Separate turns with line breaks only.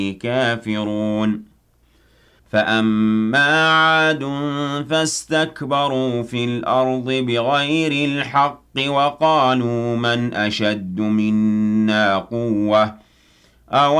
كافرون فأما عاد فاستكبروا في الأرض بغير الحق وقالوا من أشد منا قوة